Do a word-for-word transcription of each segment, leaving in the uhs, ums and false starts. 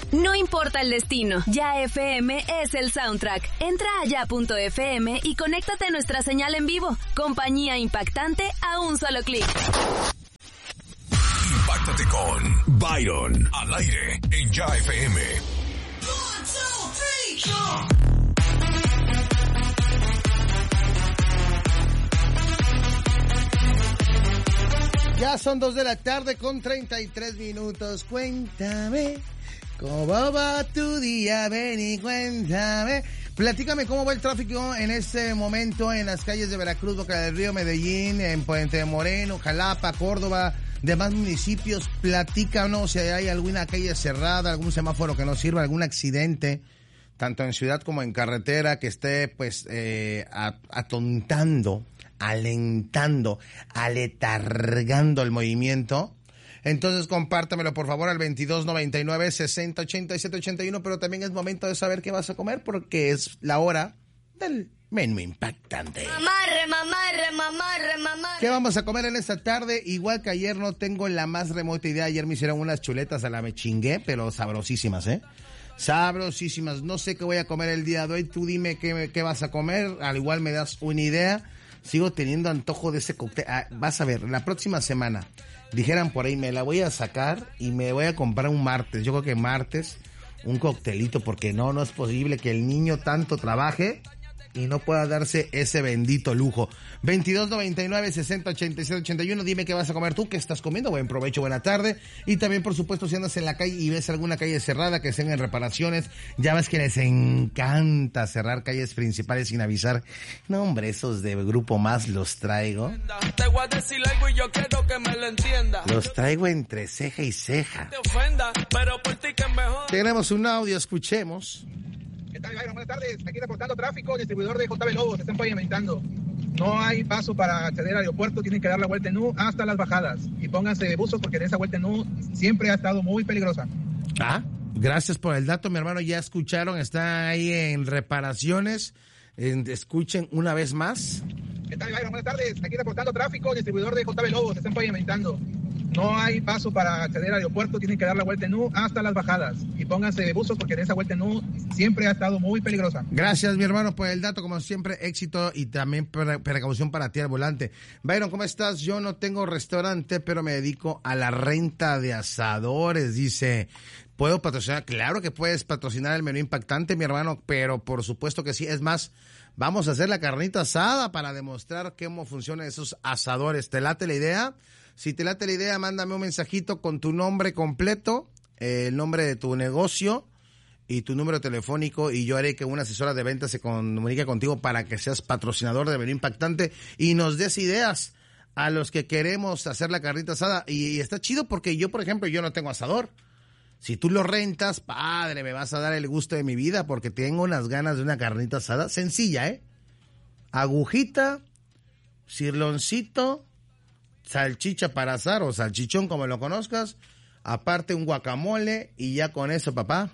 No importa el destino, Ya F M es el soundtrack. Entra a ya punto f m y conéctate a nuestra señal en vivo. Compañía impactante a un solo clic. Impáctate con Byron al aire en Ya F M. Ya son dos de la tarde con treinta y tres minutos. Cuéntame cómo va tu día, ven y cuéntame. Platícame cómo va el tráfico en este momento en las calles de Veracruz, Boca del Río, Medellín, en Puente Moreno, Jalapa, Córdoba, demás municipios. Platícanos si hay alguna calle cerrada, algún semáforo que no sirva, algún accidente, tanto en ciudad como en carretera, que esté pues eh, atontando, alentando, aletargando el movimiento. Entonces compártamelo por favor al veintidós noventa y nueve, sesenta, ochenta y siete, ochenta y uno, pero también es momento de saber qué vas a comer porque es la hora del menú impactante. Mamarre, mamarre, mamarre, mamarre. ¿Qué vamos a comer en esta tarde? Igual que ayer no tengo la más remota idea. Ayer me hicieron unas chuletas a la me chingué, pero sabrosísimas, ¿eh? Sabrosísimas. No sé qué voy a comer el día de hoy. Tú dime qué, qué vas a comer. Al igual me das una idea. Sigo teniendo antojo de ese cóctel. Ah, vas a ver, la próxima semana, dijeran por ahí, me la voy a sacar y me voy a comprar un martes. Yo creo que martes, un coctelito, porque no, no es posible que el niño tanto trabaje y no pueda darse ese bendito lujo. veintidós noventa y nueve, sesenta, ochenta y siete, ochenta y uno, dime qué vas a comer tú, qué estás comiendo, buen provecho, buena tarde. Y también, por supuesto, si andas en la calle y ves alguna calle cerrada, que estén en reparaciones, ya ves que les encanta cerrar calles principales sin avisar. No, hombre, esos de Grupo Más los traigo. Te voy a decir algo y yo quiero que me lo entienda. Los traigo entre ceja y ceja. Te ofenda, pero por ti que mejor. Tenemos un audio, escuchemos. ¿Qué tal, Byron? Buenas tardes. Aquí reportando tráfico, distribuidor de J B Lobos, están pavimentando. No hay paso para acceder al aeropuerto, tienen que dar la vuelta en U hasta las bajadas. Y pónganse buzos porque en esa vuelta en U siempre ha estado muy peligrosa. Ah, gracias por el dato, mi hermano. Ya escucharon, está ahí en reparaciones. En, escuchen una vez más. ¿Qué tal, Byron? Buenas tardes. Aquí reportando tráfico, distribuidor de J B Lobos, están pavimentando. No hay paso para acceder al aeropuerto, tienen que dar la vuelta en U hasta las bajadas. Y pónganse buzos porque en esa vuelta en U siempre ha estado muy peligrosa. Gracias, mi hermano, por el dato. Como siempre, éxito y también precaución para ti al volante. Byron, ¿cómo estás? Yo no tengo restaurante, pero me dedico a la renta de asadores. Dice, ¿puedo patrocinar? Claro que puedes patrocinar el menú impactante, mi hermano, pero por supuesto que sí. Es más, vamos a hacer la carnita asada para demostrar cómo funcionan esos asadores. ¿Te late la idea? Si te late la idea, mándame un mensajito con tu nombre completo, eh, el nombre de tu negocio y tu número telefónico, y yo haré que una asesora de ventas se comunique contigo para que seas patrocinador de Menú Impactante y nos des ideas a los que queremos hacer la carnita asada. Y, y está chido porque yo, por ejemplo, yo no tengo asador. Si tú lo rentas, padre, me vas a dar el gusto de mi vida porque tengo unas ganas de una carnita asada sencilla, ¿eh? Agujita, cirloncito, salchicha para asar o salchichón como lo conozcas, aparte un guacamole y ya con eso, papá.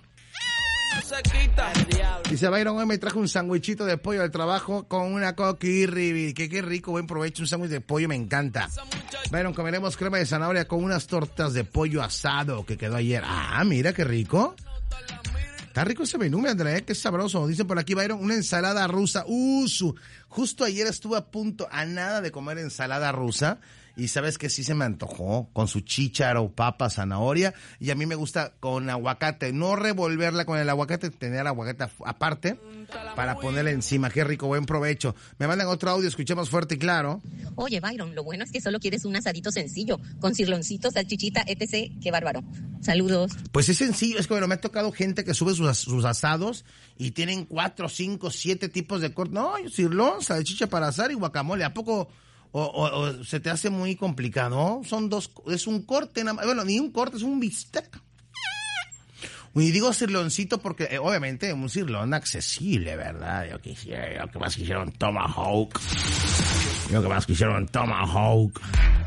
Dice Byron, hoy me traje un sandwichito de pollo al trabajo con una coquirri, que qué rico, buen provecho, un sándwich de pollo, me encanta. Byron, comeremos crema de zanahoria con unas tortas de pollo asado que quedó ayer. Ah, mira qué rico. Está rico ese menú, me André, qué sabroso. Dice por aquí, Byron, una ensalada rusa. Uh, su. Justo ayer estuve a punto, a nada de comer ensalada rusa. Y sabes que sí se me antojó, con su chícharo, papa, zanahoria. Y a mí me gusta con aguacate. No revolverla con el aguacate, tener el aguacate aparte para ponerle encima. Qué rico, buen provecho. Me mandan otro audio, escuchemos fuerte y claro. Oye, Byron, lo bueno es que solo quieres un asadito sencillo, con cirloncito, salchichita, etcétera. Qué bárbaro. Saludos. Pues es sencillo, es que bueno, me ha tocado gente que sube sus, sus asados y tienen cuatro, cinco, siete tipos de corte. No, cirlón, salchicha para asar y guacamole. ¿A poco o, o, o se te hace muy complicado? Son dos, es un corte, nada más. Bueno, ni un corte, es un bistec. Y digo cirloncito porque, eh, obviamente, un cirlón accesible, ¿verdad? Yo quisiera, yo que más quisiera un tomahawk. Yo que más quisiera un tomahawk.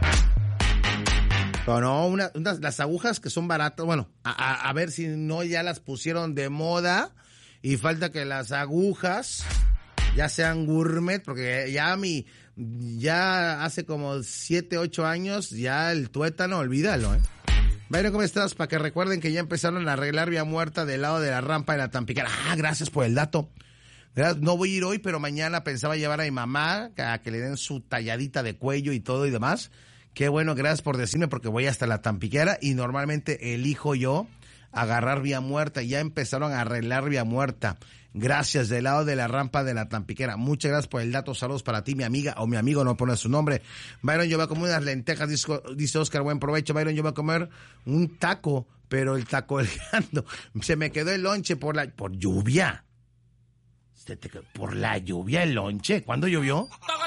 Pero no, una, unas, las agujas que son baratas, bueno, a, a, a ver si no ya las pusieron de moda y falta que las agujas ya sean gourmet, porque ya mi, ya hace como siete, ocho años, ya el tuétano, olvídalo, ¿eh? Byron, ¿cómo estás? Para que recuerden que ya empezaron a arreglar Vía Muerta del lado de la rampa de la Tampiquera. Ah, gracias por el dato. No voy a ir hoy, pero mañana pensaba llevar a mi mamá a que le den su talladita de cuello y todo y demás. Qué bueno, gracias por decirme, porque voy hasta la Tampiquera y normalmente elijo yo agarrar Vía Muerta. Ya empezaron a arreglar Vía Muerta. Gracias, del lado de la rampa de la Tampiquera. Muchas gracias por el dato. Saludos para ti, mi amiga, o mi amigo, no pone su nombre. Byron, yo voy a comer unas lentejas, dice Oscar, buen provecho. Byron, yo voy a comer un taco, pero el taco delgando. Se me quedó el lonche por la por lluvia. Se te quedó por la lluvia el lonche. ¿Cuándo llovió?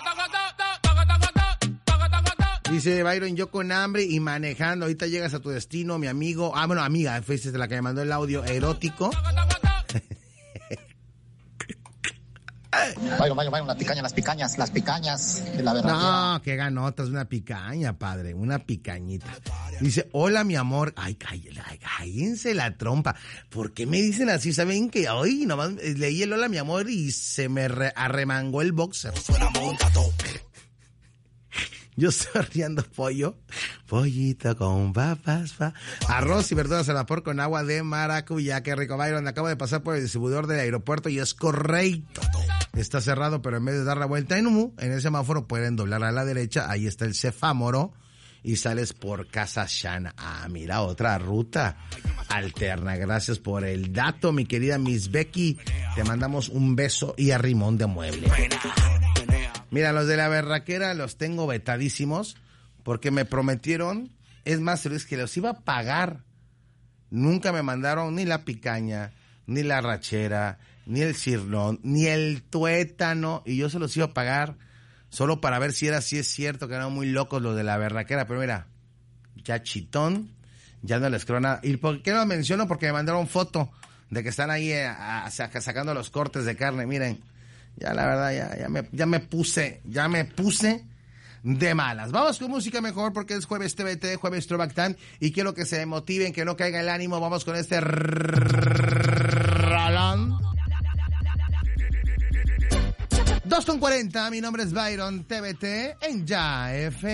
Dice Byron, yo con hambre y manejando. Ahorita llegas a tu destino, mi amigo. Ah, bueno, amiga, fuiste la que me mandó el audio erótico. Byron, Byron, Byron, las picañas, las picañas, las picañas de la verdad. No, qué ganotas, una picaña, padre, una picañita. Dice, hola, mi amor. Ay, cállense, cállense la trompa. ¿Por qué me dicen así? ¿Saben que hoy nomás leí el hola, mi amor, y se me re- arremangó el boxer? Yo estoy horneando pollo, pollito con papas, pa. Arroz y verduras al vapor con agua de maracuyá. Qué rico, Byron. Acabo de pasar por el distribuidor del aeropuerto y es correcto. Está cerrado, pero en vez de dar la vuelta en U, en el semáforo pueden doblar a la derecha. Ahí está el semáforo y sales por Casa Shana. Ah, mira, otra ruta alterna. Gracias por el dato, mi querida Miss Becky. Te mandamos un beso y arrimón de mueble. Mira, los de la berraquera los tengo vetadísimos porque me prometieron, es más, es que los iba a pagar. Nunca me mandaron ni la picaña, ni la rachera, ni el cirlón, ni el tuétano, y yo se los iba a pagar solo para ver si era, si es cierto que eran muy locos los de la berraquera. Pero mira, ya chitón, ya no les creo nada. ¿Y por qué no lo menciono? Porque me mandaron foto de que están ahí a, a, sacando los cortes de carne, miren. Ya la verdad, ya, ya, me, ya me puse, ya me puse de malas. Vamos con música mejor porque es jueves T V T, jueves Throwback Time, y quiero que se motiven, que no caiga el ánimo. Vamos con este rolón. dos con cuarenta, mi nombre es Byron, T V T en Ya F M.